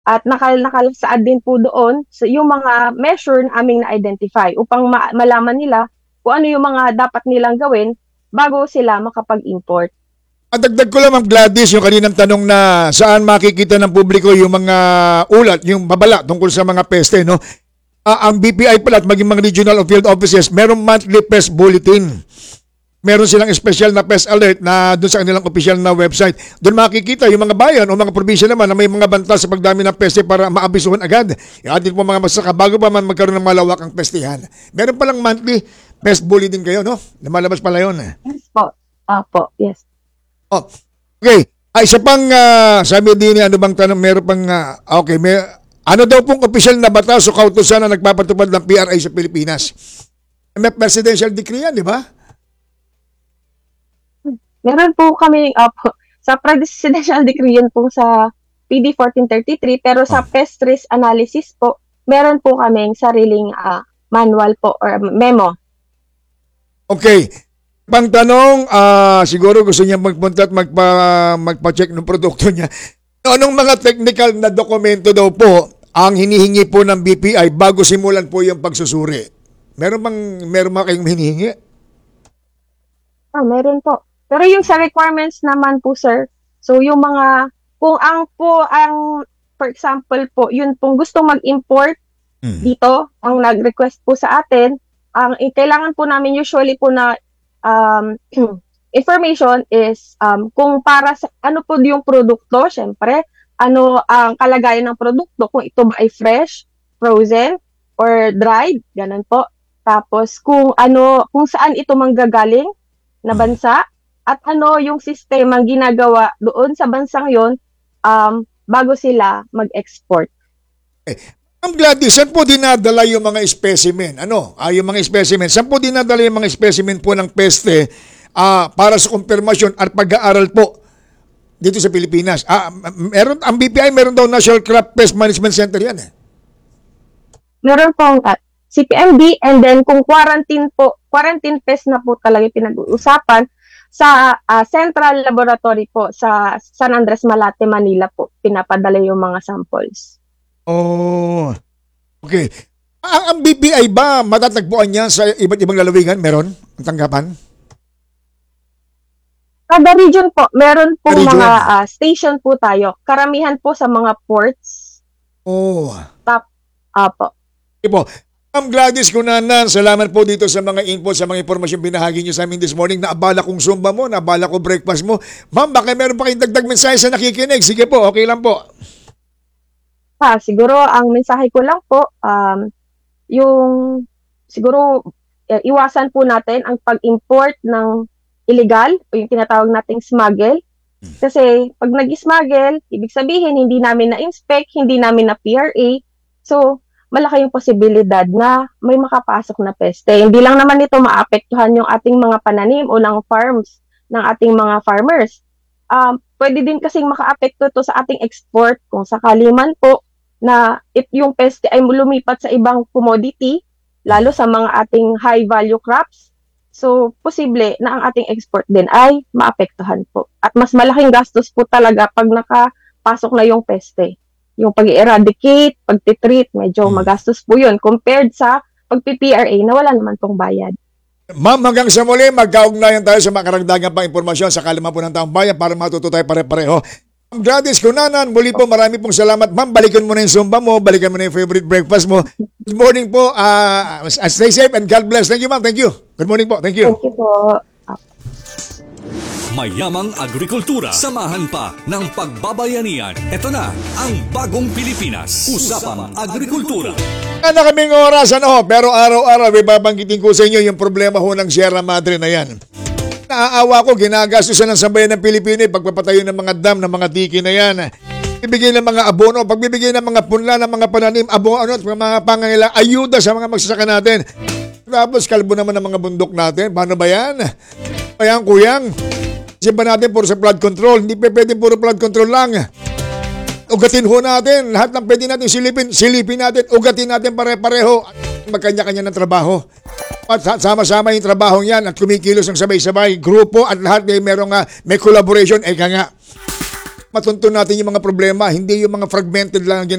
At nakasaad din po doon sa yung mga measure na aming na-identify upang malaman nila kung ano yung mga dapat nilang gawin bago sila makapag-import. Dagdag ko lang, Ma'am Gladys, yung kaninang tanong na saan makikita ng publiko yung mga ulat, yung babala tungkol sa mga peste, no? Ang BPI pala at maging mga regional o field offices, merong monthly pest bulletin. Meron silang special na pest alert na doon sa kanilang official na website. Doon makikita yung mga bayan o mga probinsya naman na may mga banta sa pagdami ng peste para maabisuhan agad. Yung atin po mga masaka bago pa man magkaroon ng malawak ang pestihan. Meron palang monthly pest bulletin kayo, no? Lumalabas pala yun. Yes po. Opo, yes. Oh, okay. Isa pang sabi din ano bang tanong, meron pang okay, ano daw pong opisyal na batas o kautusan na nagpapatupad ng PRA sa Pilipinas? May presidential decree yan, di ba? Meron po kami sa presidential decree yun po sa PD 1433 pero sa pest risk analysis po, meron po kaming sariling manual po or memo. Okay. Pang tanong, siguro gusto niya magpunta at magpa-check ng produkto niya. Anong mga technical na dokumento daw po ang hinihingi po ng BPI bago simulan po yung pagsusuri? Meron ba kayong hinihingi? Meron po. Pero yung sa requirements naman po, sir, so yung mga, kung for example po, yun pong gusto mag-import dito, ang nag-request po sa atin, kailangan po namin usually po na information is kung para sa, ano po yung produkto, syempre, ano ang kalagayan ng produkto, kung ito ba ay fresh, frozen, or dried, ganun po. Tapos kung saan ito manggagaling na bansa, at ano yung sistemang ginagawa doon sa bansang yon bago sila mag-export. Ang Gladys, saan po dinadala yung mga specimen? Yung mga specimen. Saan po dinadala yung mga specimen po ng peste para sa kumpirmasyon at pag-aaral po dito sa Pilipinas? Ang BPI meron daw National Crop Pest Management Center yan eh. Meron pong CPMD and then kung quarantine pest na po talaga pinag-uusapan, sa Central Laboratory po sa San Andres Malate, Manila po, pinapadala yung mga samples. Oh, okay. Ang BPI ba, matatagpuan niya sa iba't ibang lalawigan? Meron ang tanggapan? Kada region po, meron po mga station po tayo. Karamihan po sa mga ports. Oh. Po. Okay po. Ma'am Gladys Cunanan, salamat po dito sa mga input, sa mga impormasyon binahagi niyo sa amin this morning. Naabala kong Zumba mo, naabala ko breakfast mo. Ma'am, baka meron pa kayong dagdag mensahe sa nakikinig. Sige po, okay lang po. Siguro ang mensahe ko lang po, yung siguro iwasan po natin ang pag-import ng illegal o yung tinatawag nating smuggle. Kasi pag nag-smuggle, ibig sabihin hindi namin na-inspect, hindi namin na PRA. So, malaki yung posibilidad na may makapasok na peste. Hindi lang naman ito maapektuhan yung ating mga pananim o ng farms ng ating mga farmers. Pwede din kasing makaapekto ito sa ating export kung sakali man po na yung peste ay lumipat sa ibang commodity, lalo sa mga ating high value crops. So, posible na ang ating export din ay maapektuhan po. At mas malaking gastos po talaga pag nakapasok na yung peste. Yung pag-eradicate, pag-treat, medyo magastos po yun compared sa pag-PPRA na wala naman pong bayad. Ma'am, hanggang sa muli, magkaugnayan tayo sa mga karagdagan pang impormasyon sa kalima po ng taong bayan para matuto tayo pare-pareho. Ma'am Gladys Cunanan, muli po marami pong salamat. Ma'am, balikan mo na yung Zumba mo, balikan mo na yung favorite breakfast mo. Good morning po. Stay safe and God bless. Thank you, ma'am. Thank you. Good morning po. Thank you. Thank you po. Mayamang agrikultura. Samahan pa ng pagbabayanihan. Ito na ang bagong Pilipinas. Usapang agrikultura. Na kaming oras, pero araw-araw babanggitin ko sa inyo yung problema ho ng Sierra Madre na yan. Naaawa ko, ginagastusan ng sambayan ng Pilipino pagpapatayo ng mga dam, ng mga diki na yan. Ibigay ng mga abono, pagbibigay ng mga punla, ng mga pananim, abono at mga pangangailangan, ayuda sa mga magsasaka natin. Tapos kalbo naman ng mga bundok natin. Paano ba yan? Ayan, kuyang. Simpan natin puro sa flood control. Hindi pwede puro flood control lang. Ugatin ho natin. Lahat ng pwede natin silipin natin. Ugatin natin pare-pareho. Magkanya-kanya ng trabaho. At sama-sama yung trabahong yan at kumikilos ng sabay-sabay. Grupo at lahat may collaboration. Eka nga. matunto natin yung mga problema, hindi yung mga fragmented lang ang